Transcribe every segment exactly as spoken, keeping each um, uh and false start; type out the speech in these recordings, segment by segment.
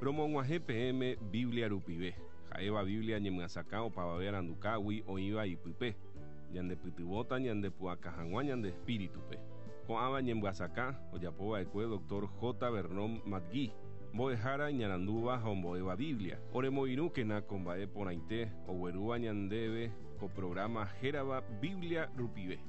Romonguaje P M Biblia Rupive. Jaeva Biblia ñemgasaka opavavéva randukágui oĩva ipype. Ñandepytyvóta ñandepu'aka hag̃ua ñande espíritupe. Ko'ãva ñemgasaka ojapova'ekue doctor J. Vernon Magui. Mbo'ehára ñarandúva ha ombo'éva Biblia. Oremoirũkena ko mba'e porãite oguerúva ñandéve ko programa hérava Biblia Rupive.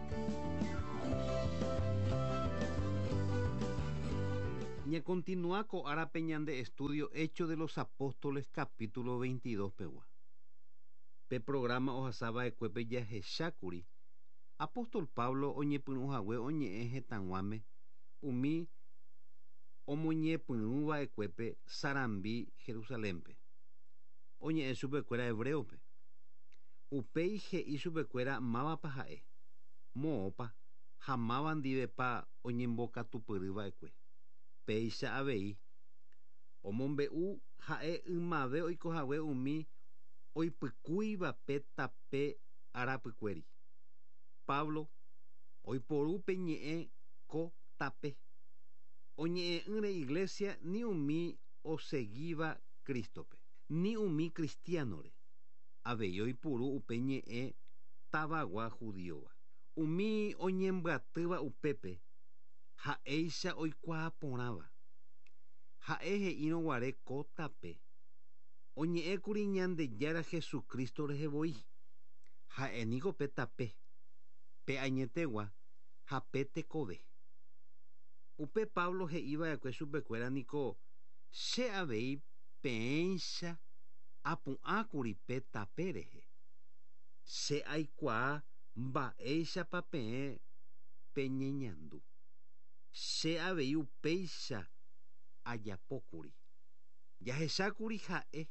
Ña continúa ko ára peñande estudio Hechos de los Apóstoles capítulo veintidós pegua. Pe programa ohasáva ekuépe jahechákuri Apóstol Pablo oñepyrũhague oñe'ẽ hetãguáme umi omoñepyrũva ekuépe Sarambi Jerusalénpe. Oñe'ẽ chupekuéra hebreope. Upéi he'i chupekuéra mávapa ha'e, moõpa ha máva ndívepa oñembokatupyrýva'ekue. Péicha avei omombe'u ha'e ymave oikohague umi oipykúiva pe tape arapykuéri. Pablo oiporu peñe'ẽ ko tape. Oñe'ẽ ýre iglesia ni umi osegíva Kristope, ni umi cristianore. Avei oipuru upe ñe'ẽ tavagua judíova. Umi oñembyatýva upépe ha'éicha oikuaa porãva. Ha'e he'írõguare ko tape. Oñe'ẽkuri Ñandejára Jesukristo rehevoi. Ha'éniko pe tape, pe añetegua ha pe tekove. Upe Pablo he'íva'ekue chupekuéra niko che avei péicha apu'ãkuri pe tape rehe. Che aikuaa mba'éichapa peẽ peñeñandu. Che avei upéicha ajapókuri. Jahechákuri ha'e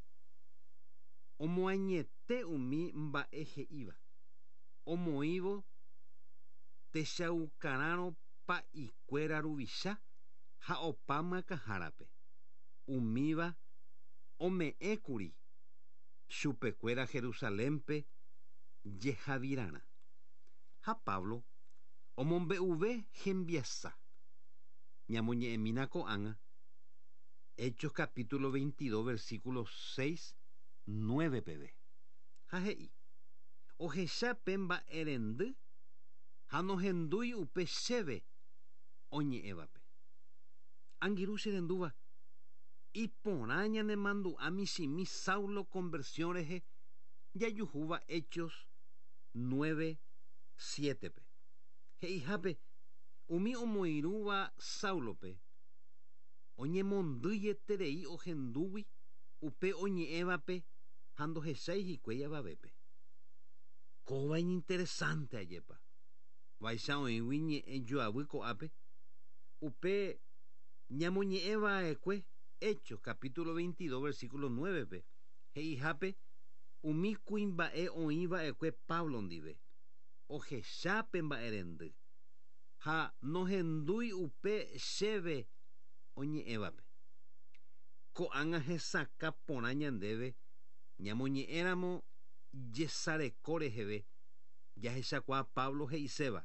omoañete umi mba'e he'íva. Omoĩvo techaukarãrõ pa'ikuéra ruvicha ha opa myakãhárape. Umíva ome'ẽkuri chupekuéra Jerusalénpe jehavirãrã. Ha Pablo omombe'uve hembiasa. Ñamoñe'ẽmína ko'ág̃a Hechos capítulo veintidós versículo seis nueve peve. Ha he'i ohecha pe mba'erendy ha nohendúi upe chéve oñe'ẽvape. Angirũ che rendúva iporã ñanemandu'a michĩmi Saulo conversión rehe jajuhúva Hechos nueve siete-pe. He'ihápe umi omoirũva Saulope oñemondýieterei ohendúgui upe oñe'ẽvape ha ndohechái hikuái avavépe. Kóvain interesante ajépa. Vaicha oĩgui ñe'ẽ joavy ko'ápe upe ñamoñe'ẽva'ekue Hechos capítulo veintidós versículo nueve-pe. He'ihápe umi kuimba'e oĩva'ekue Pablo ndive ohechápe mba'erendy ha nohendúi upe chéve oñe'ẽvape. Ko'ág̃a hesakã porã ñandéve ñamoñe'ẽramo jesareko reheve jahechakuaa Pablo he'iséva.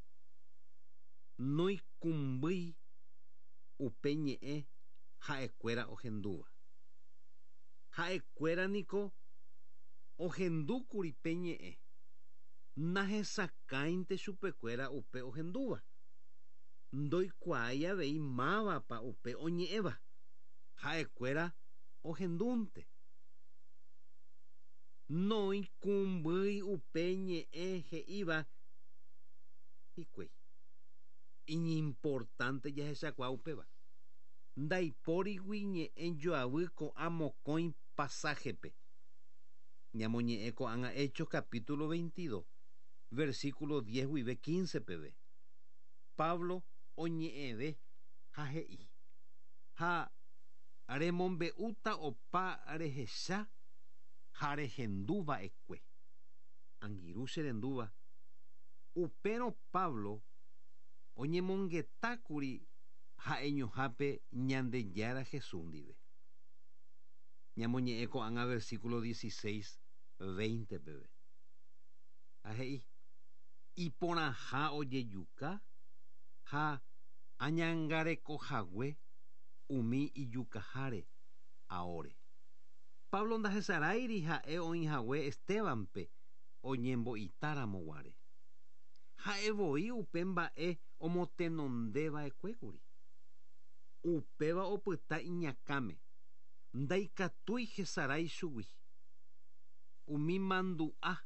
Noikumbýi upe ñe'ẽ ha'ekuéra ohendúva. Ha'ekuéra niko ohendúkuri pe ñe'ẽ. Nahesakãinte chupekuéra upe ohendúva. Ndoikuaái avei mávapa upe oñe'ẽva. Ha'ekuéra ohendúnte. Noikumbýi upe ñe'ẽ he'íva hikuái. Iñimportante jahechakuaa upéva. Ndaipórigui ñe'ẽ joavy ko'ã mokõi pasajepe. Ñamoñe'ẽ ko'ág̃a Hechos capítulo veintidós versículo diez guive quince peve. Pablo oñe'ẽve ha he'i ha remombe'úta opa rehecha ha rehendúva'ekue. Angirũ che rendúva upérõ Pablo oñemongetákuri ha'eñohápe Ñandejára Jesús ndive. Ñamoñe'ẽ ko'ág̃a versículo dieciséis veinte peve. Ha he'i iporãha ojejuka ha añangarekohague umi ijukaháre aore. Pablo ndahesarãiri ha'e oĩhague Estebanpe oñembo'itáramo guare. Ha'evoi upe mba'e omotenondeva'ekuékuri. Upéva opyta iñakãme. Ndaikatúi hesarái chugui. Umi mandu'a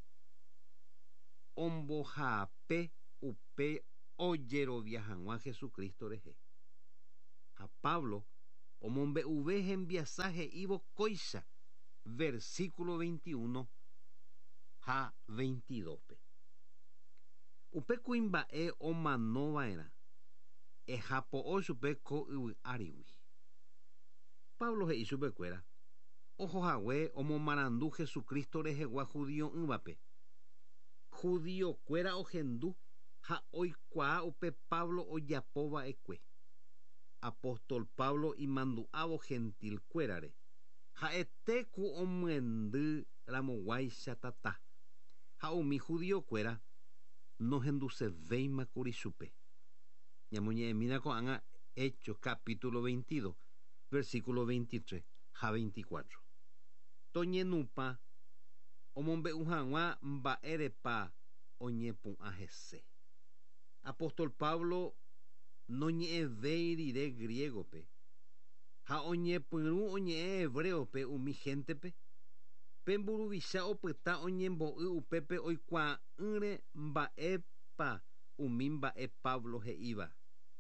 ombohaape upe ojerovia hag̃ua Jesukristo rehe. Ha Pablo omombe'uve hembiasa he'ívo kóicha versículo veintiuno ha veintidós-pe. Upe kuimba'e omanova'erã ehapo'o chupe ko yvy'árigui. Pablo he'i chupekuéra ohohague omomarandu Jesukristo rehegua judío ývape. Judíokuéra ohendu ha oikuaa upe Pablo ojapova'ekue. Apóstol Pablo imandu'ávo gentilkuérare ha'etéku omyendyramoguáicha tata. Ha umi judíokuéra nohendusevéimakuri chupe. Ñamoñe'ẽmína ko'ág̃a Hechos capítulo veintidós versículo veintitrés ha veinticuatro. Toñenupã omombe'u hag̃ua mba'érepa oñepu'ã hese. Apóstol Pablo noñe'ẽvéi rire griegope ha oñepyrũ oñe'ẽ hebreope umi géntepe. Pemburuvicha opyta oñembo'y upépe oikuaa'ỹre mba'épa umi mba'e Pablo he'íva.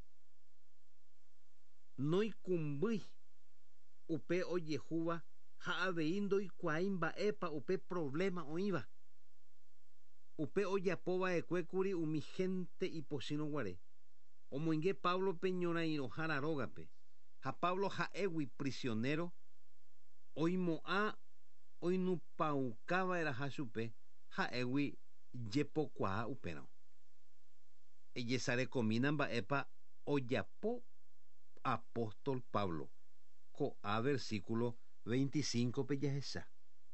Noikumbýi upe ojehúva ha avei ndoikuaái mba'épa upe problema oĩva. Upe ojapova'ekuékuri umi génte ipochýrõ guare. Omoinge Pablo pe ñorairõhára rógape. Ha Pablo ha'égui prisionero oimo'ã oinupãukava'eraha chupe ha'égui jepokuaa upérõ. Ejesarekomína mba'épa ojapo apóstol Pablo ko'ã versículo veinticinco-pe jahecha.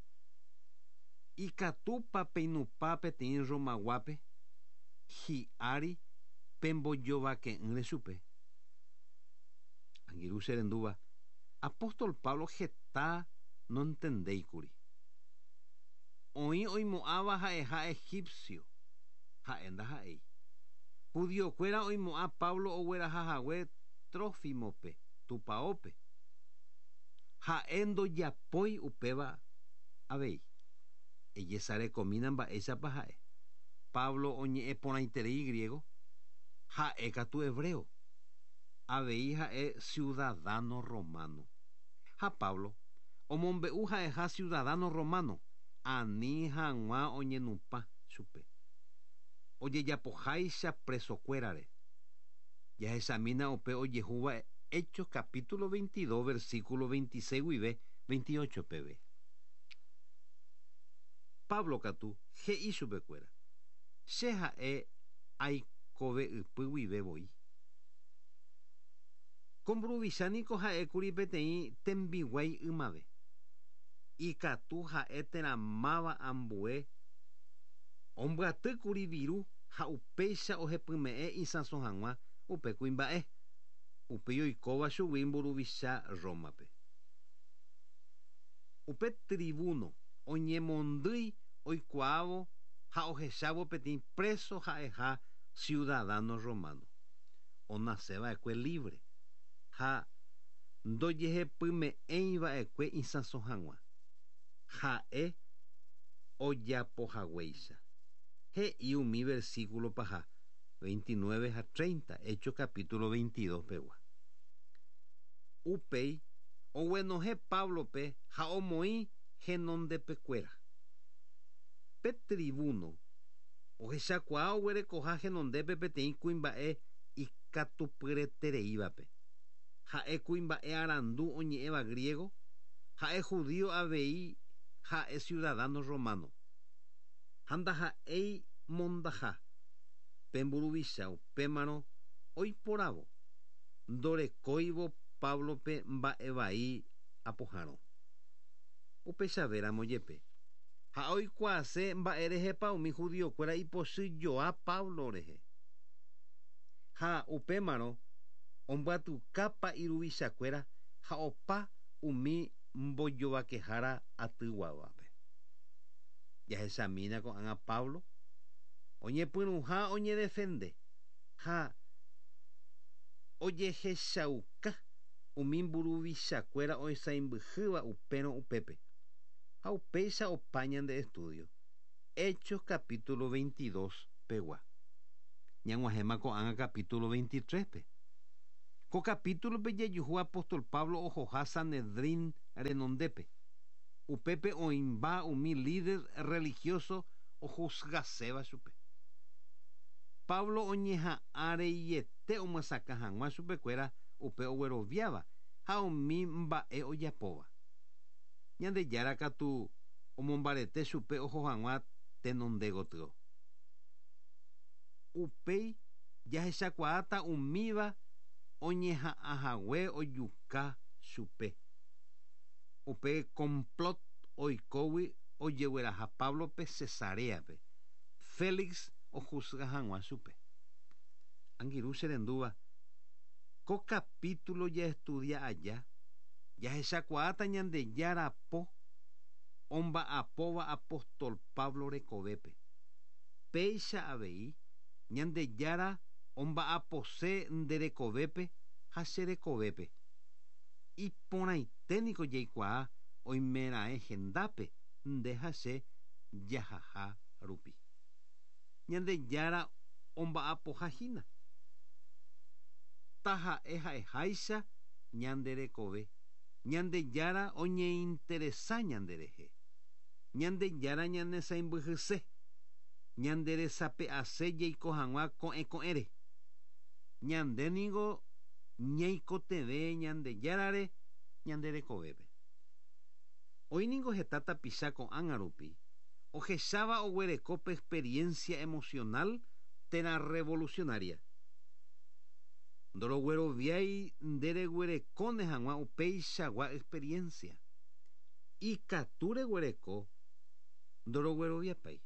Ikatúpa peinupã peteĩ Romaguape hi'ári pembojovake'ỹre chupe. Angirũ che rendúva apóstol Pablo heta nontendéikuri. Oĩ oimo'ãva ha'eha egipcio ha'e ndaha'éi. Judíokuéra oimo'ã Pablo oguerahahague Trófimope tupãópe. Ha'e ndojapói upéva avei. Ejesarekomína mba'éichapa ha'e. Pablo oñe'ẽporãiterei griego ha'e katu hebreo. Avei ha'e ciudadano romano. Ha Pablo omombe'u ha'eha ciudadano romano ani hag̃ua oñenupã chupe. Ojejapoháicha presokuérare. Jahechamína upe ojehúva Hechos capítulo veintidós versículo veintiséis guive veintiocho peve. Pablo katu he'i chupekuéra. Che ha'e aikove'ypy guivevoi. Kombruvichaniko ha'ékuri peteĩ tembiguái ymave. Ikatu ha'e teramáva ambue ombyatykuri viru ha upéicha ohepyme'ẽ isãso hag̃ua upe kuimba'e. Upéi oikóva chugui mburuvicha Rómape. Upe tribuno oñemondýi oikuaávo ha ohechávo peteĩ preso ha'eha ciudadano romano. Onasẽva'ekue libre ha ndojehepyme'ẽiva'ekue isãso hag̃ua. Ha'e ojapohaguéicha. He'i umi versículo paha veintinueve ha treinta, Hechos capítulo veintidós pegua. Upéi oguenohẽ Pablope ha omoĩ henondepekuéra. Pe tribuno ohechakuaa oguerekoha henondépe peteĩ kuimba'e ikatupyretereívape. Ha'e kuimba'e arandu oñe'ẽva griego, ha'e judío avei ha'e ciudadano romano. Ha ndaha'éi mondaha pemburuvicha upémarõ oiporavo ndorekóivo Pablope mba'e apohãrõ. Upechavéramo jepe. Ha oikuaase mba'e rehepa umi judíokuéra ipochyjoa Pablo rehe. Ha upémarõ ombyatykápa iruvichakuéra ha opa umi mbojovakehara atyguávape. Jahechamína ko'ág̃a Pablo oñepyrũha oñedefende ha ojehechauka umi mburuvichakuéra oisãimbyhýva upérõ upépe. Ha upéicha opa ñande estudio Hechos capítulo veintidós pegua. Ñag̃uahẽma ko'ág̃a capítulo veintitrés pe. Ko capítulo pe jejuhu apóstol Pablo ohoha Sanedrín renondépe. Upépe oĩmba umi líder religioso ohusgaséva chupe. Pablo oñeha'ãreiete omyasaka hag̃ua chupekuéra upe ogueroviáva ha umi mba'e ojapóva. Ñandejára katu omombarete chupe oho hag̃ua tenonde gotyo. Upéi jahechakuaáta umíva oñeha'ãhague ojuka chupe. Upe complot oikógui ojegueraha Pablo pe Cesareape. Félix ohusga hag̃ua chupe. Angirũ che rendúva. Ko capítulo ja estudia aja jahechakuaáta Ñandejára po omba'apóva apóstol Pablo rekovépe. Péicha avei Ñandejára omba'apose nderekovépe ha cherekovépe. Iporãiténiko jaikuaa oimeraẽ hendápe nde ha che jahaha rupi. Ñandejára omba'apohahína. Taha'e ha'eháicha ñanderekove. Ñandejára oñeiteresa ñanderehe. Ñandejára ñanesãimbyhyse. Ñanderesape'ase jaiko hag̃ua ko'ẽ ko'ẽre. Ñandéniko ñaikotevẽ Ñandejárare ñanderekovépe. Oĩniko heta tapicha ko'ág̃a rupi ohecháva oguereko pe experiencia emocional térã revolucionaria. Ndorogueroviái ndereguerekóne hag̃ua upéichagua experiencia. Ikatu reguereko ndorogueroviapai.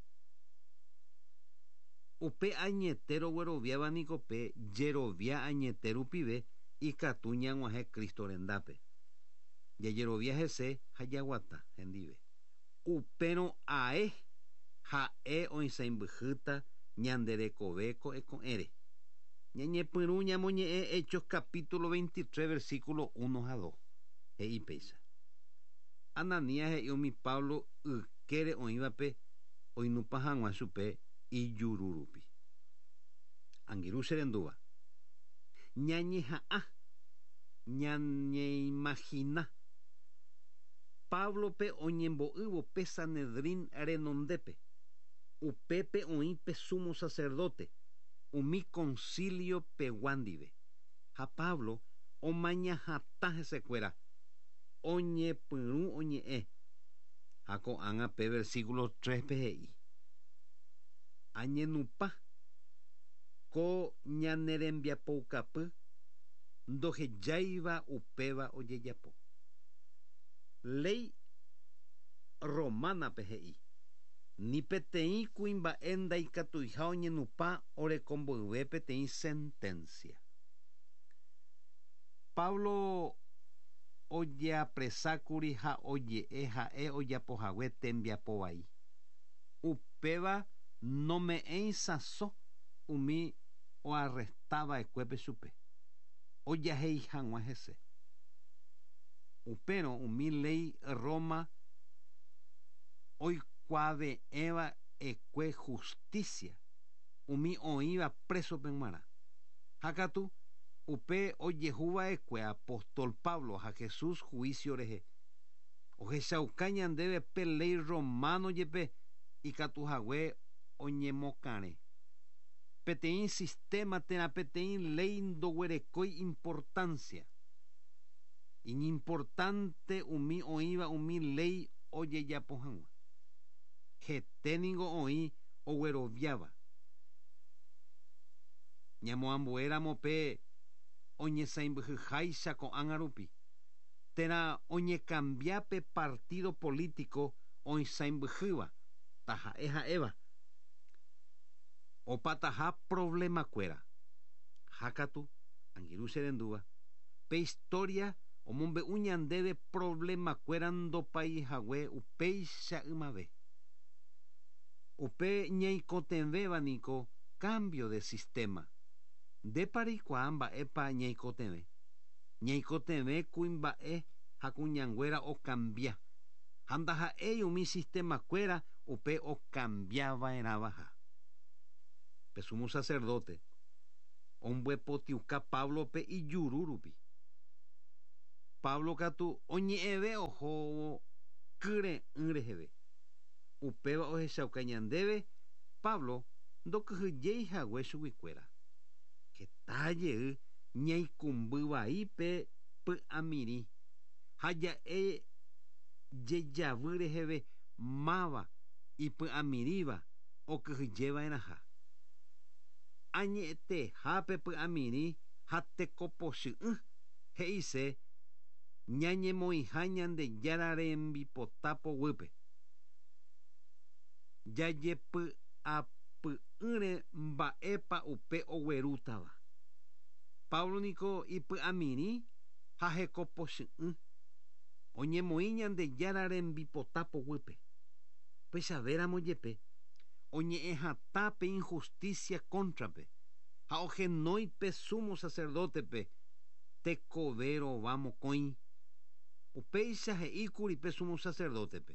Upe añete rogueroviáva niko pe jerovia añete rupive ikatu ñag̃uahẽ Kristo rendápe. Jajerovia hese ha jaguata hendive. Upérõ ae ha'e oisãimbyhýta ñanderekove ko'ẽ ko'ẽre. Ñañepyrũ ñamoñe'ẽ Hechos capítulo veintitrés versículo uno ha dos. He'i péicha. Ananías he'i umi Pablo ykére oĩvape oinúpa hag̃ua chupe ijuru rupi. Angirũ che rendúva. Ñañeha'ã ñañeimagina Pablo pe oñembo'ývo pe Sanedrín renondépe. Upépe oĩ pe sumo sacerdote umi concilio peguándive. Ha Pablo omañahatã hesekuéra oñepyrũ oñe'ẽ. Ha ko'ág̃a pe versículo tres pe he'i. Añenupã ko ñanerembiapoukapy ndohejáiva upéva ojejapo. Ley romana pe he'i. Ni peteĩ kuimba'e ndaikatuiha oñenupã orekomboyve peteĩ sentencia. Pablo ojeapresákuri ha oje'e ha'e ojapohague tembiapo vai. Upéva nome'ẽi sãso umi oarrestáva'ekuépe chupe. Ojahéi hag̃ua hese. Upérõ umi ley Roma oikuaave'ẽva ekue justicia umi oĩva présope g̃uarã. Ha katu upe ojehuva'ekue apóstol Pablo ha Jesús juicio rehe. Ohechauka ñandéve pe ley romano jepe ikatuhague oñemokãre. Peteĩ sistema térã peteĩ ley ndoguerekói importancia. Inimportante umi oĩva umi ley ojejapo hag̃ua. Heténiko oĩ ogueroviáva. Ñamoambuéramo pe oñesãimbyhyháicha ko'ág̃a rupi. Térã oñecambiápe partido político oisãimbyhýva taha'e ha'éva. Opataha problemakuéra. Hákatu angirũ che rendúva pe historia omombe'u ñandéve problemakuéra ndopaihague upéicha ymave. Upe ñaikotevẽva niko cambio de sistema. Ndépa reikuaa mba'épa ñaikotevẽ. Ñaikotevẽ kuimba'e ha kuñanguéra okambia. Ha ndaha'éi umi sistemakuéra upe okambiava'erãvaha. Pe sumo sacerdote omboepotiuka Pablope ijuru rupi. Pablo katu oñe'ẽve ohóvo kyre'ỹ reheve. Upéva ohechauka ñandéve Pablo ndokyhyjéihague chuguikuéra. Hetajey ñaikumby vaípe py'amirĩ ha ja'e jejavy reheve máva ipy'amirĩva okyhyjéva'erãha. Añe'ẽtehápe py'amirĩ ha tekopochy'ỹ he'ise ñañemoĩha Ñandejára rembipotapoguýpe. Jajepy'apy'ỹre mba'épa upe oguerútava. Pablo niko ipy'amirĩ ha hekopochy'ỹ oñemoĩ Ñandejára rembipotapoguýpe. Pechavéramo jepe oñe'ẽ hatã pe injusticia contrape ha ohenói pe sumo sacerdotepe tekove rova mokõi. Upéicha he'íkuri pe sumo sacerdotepe.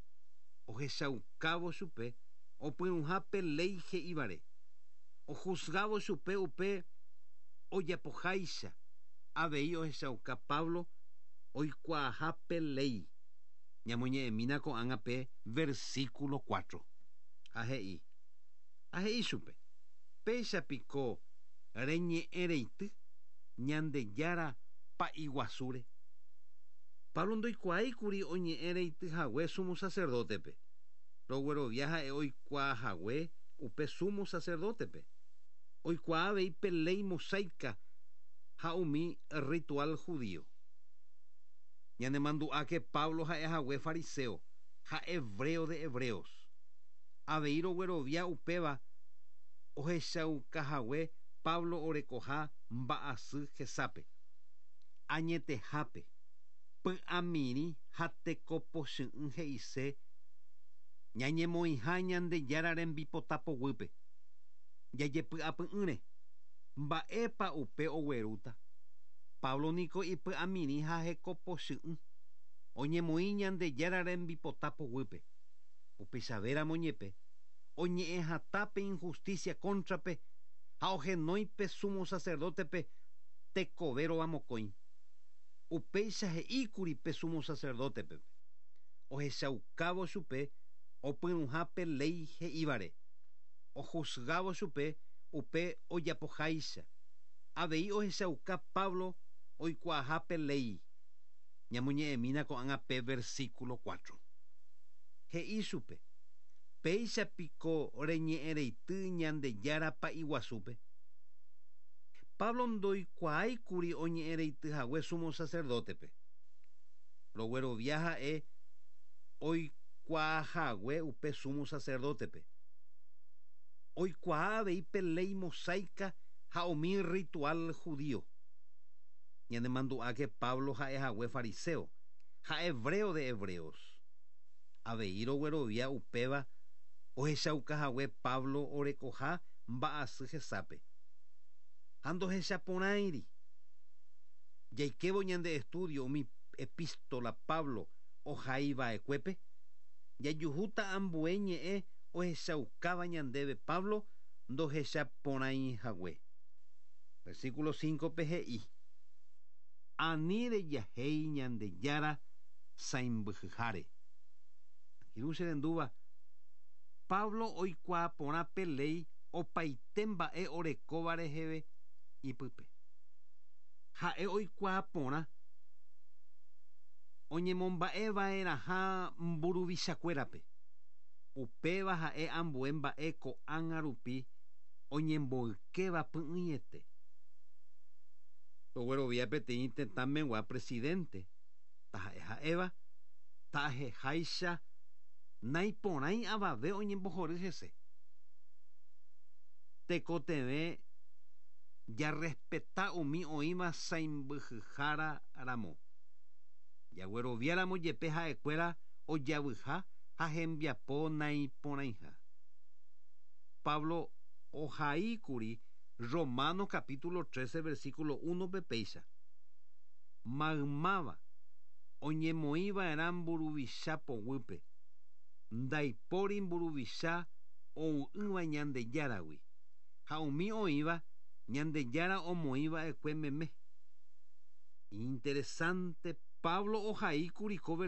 Ohechaukávo chupe opyruhã pe ley he'ívare. Ohuzgávo chupe upe ojapoháicha. Avei ohechauka Pablo oikuaaha pe ley. Ñamoñe'ẽmína ko'ág̃a pe versículo cuatro. Ha he'i. Ha he'i chupe. Péichapiko reñe'ẽreity Ñandejára pa'iguasúre. Pablo ndoikuaaíkuri oñe'ẽreityhague sumo sacerdotepe. Roguerovia ha'e oikuaahague upe sumo sacerdotepe. Oikuaavei pe ley mosaica ha umi ritual judío. Ñanemandu'áke Pablo ha'ehague fariseo ha hebreo de hebreos. Avei roguerovia upéva ohechaukahague Pablo orekoha mba'asy hesápe. Añetehápe py'amirĩ ha tekopochy'ỹ he'ise ñañemoĩha Ñandejára rembipotapoguýpe. Jajepy'apy'ỹre mba'épa upe oguerúta. Pablo niko ipy'amirĩ ha hekopochy'ỹ oñemoĩ Ñandejára rembipotapoguýpe. Upechavéramo ñepe oñe'ẽ hatã pe injusticia contrape ha ohenói pe sumo sacerdotepe tekove rova mokõi. Upéicha he'íkuri pe sumo sacerdotepe. Ohechaukávo chupe opyruhã pe ley he'ívare. Ohuzgávo chupe upe ojapoháicha. Avei ohechauka Pablo oikuaaha pe ley. Ñamoñe'ẽmína ko'ág̃a pe versículo cuatro. He'i chupe. Péichapiko reñe'ẽreity Ñandejára pa'iguasúpe. Pablo ndoikuaáikuri oñe'ẽreityhague sumo sacerdotepe. Roguerovia ha'e oikuaahague upe sumo sacerdotepe. Oikuaa avei pe ley mosaica ha umi ritual judío. Ñanemandu'áke Pablo ha'ehague fariseo ha hebreo de hebreos. Avei roguerovia upéva ohechaukahague Pablo orekoha mba'asy hesápe. Ha ndohechaporãiri. Jaikévo ñande estudio umi epístola Pablo ohaiva'ekuépe. Jajuhúta ambue ñe'ẽ ohechaukáva ñandéve Pablo ndohechaporãihague. Versículo cinco pe he'i. Ani rejahéi Ñandejára sãimbyháre. Hiru che rendúva. Pablo oikuaa porã pe ley opaite mba'e orekóva reheve ipype. Ha'e oikuaa porã oñemomba'eva'erãha mburuvichakuérape. Upéva ha'e ambue mba'e ko'ág̃a rupi oñemboykéva py'ỹiete. Roguerovia peteĩ tetãmegua presidente taha'e ha'éva ta'aheháicha naiporãi avave oñembohory hese. Tekotevẽ jarespeta umi oĩva sãimbyhýhára ramo. jagueroviáramo jepe ha'ekuéra ojavyha ha hembiapo naiporãiha. Pablo ohaíkuri Romanos capítulo trece versículo uno pepéicha. Maymáva oñemoĩva'erã mburuvicha poguýpe, ndaipóri mburuvicha ou'ỹva Ñandejáragui, ha umi oĩva Ñandejára omoĩva'ekue meme. Interesante. Pablo ohaíkuri ko